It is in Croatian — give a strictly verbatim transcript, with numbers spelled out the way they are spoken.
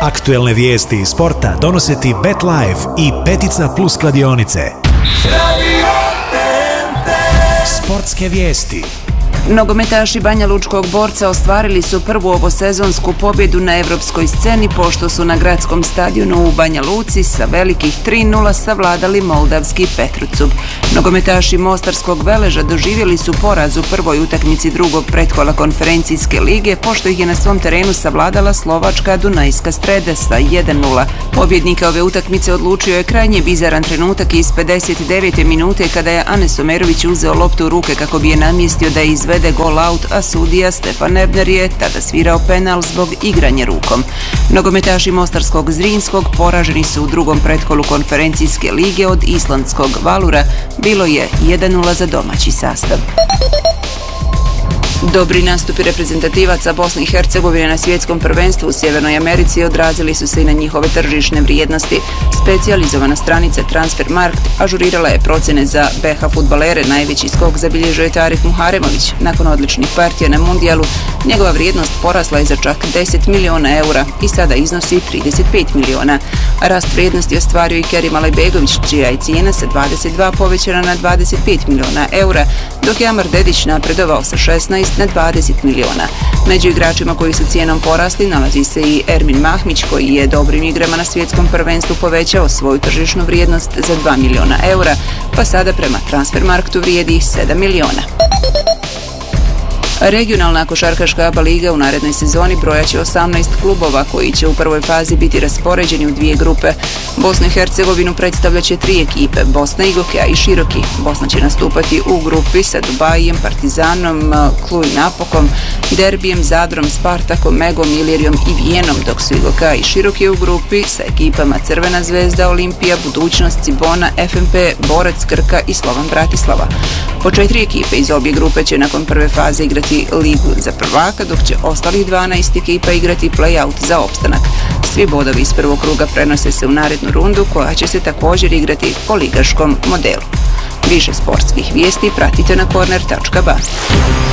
Aktuelne vijesti iz sporta donose ti BetLife i Petica Plus kladionice. Sportske vijesti. Nogometaši Banja Lučkog Borca ostvarili su prvu ovosezonsku pobjedu na evropskoj sceni pošto su na gradskom stadionu u Banja Luci sa velikih tri nula savladali moldavski Petrucub. Nogometaši Mostarskog Veleža doživjeli su poraz u prvoj utakmici drugog pretkola konferencijske lige pošto ih je na svom terenu savladala slovačka Dunajska Strede sa jedan nula. Pobjednika ove utakmice odlučio je krajnje bizaran trenutak iz pedeset devete minute kada je Anes Omerović uzeo loptu u ruke kako bi je namjestio da je izvede gol out, a sudija Stefan Ebner je tada svirao penal zbog igranja rukom. Nogometaši Mostarskog Zrinskog poraženi su u drugom pretkolu konferencijske lige od islandskog Valura. Bilo je jedan nula za domaći sastav. Dobri nastupi reprezentativaca Bosne i Hercegovine na svjetskom prvenstvu u Sjevernoj Americi odrazili su se i na njihove tržišne vrijednosti. Specijalizovana stranica Transfermarkt ažurirala je procjene za be ha fudbalere. Najveći skok zabilježio je Tarek Muharemović. Nakon odličnih partija na mundijalu, njegova vrijednost porasla je za čak deset miliona eura i sada iznosi trideset pet miliona. Rast vrijednosti ostvario i Kerim Alajbegović, čija je cijena sa dvadeset dva povećana na dvadeset pet miliona eura, dok je Amar Dedić napredovao sa šesnaest na dvadeset miliona. Među igračima koji su cijenom porasli nalazi se i Ermin Mahmić, koji je dobrim igrama na svjetskom prvenstvu povećao svoju tržišnu vrijednost za dva miliona eura, pa sada prema Transfermarktu vrijedi sedam miliona. Regionalna košarkaška aba liga u narednoj sezoni brojaće osamnaest klubova koji će u prvoj fazi biti raspoređeni u dvije grupe. Bosnu i Hercegovinu predstavljaće tri ekipe, Bosna, Igokeja i Široki. Bosna će nastupati u grupi sa Dubajijem, Partizanom, Cluj Napokom, Derbijem, Zadrom, Spartakom, Megom, Ilirijom i Vijenom, dok su Igokeja i Široki u grupi sa ekipama Crvena zvezda, Olimpija, Budućnost, Cibona, ef em pe, Borac, Krka i Slovan Bratislava. Po četiri ekipe iz obje grupe će nakon prve faze igrati ligu za prvaka, dok će ostalih dvanaest ekipa igrati play-out za opstanak. Svi bodovi iz prvog kruga prenose se u narednu rundu koja će se također igrati po ligaškom modelu. Više sportskih vijesti pratite na korner tačka ba.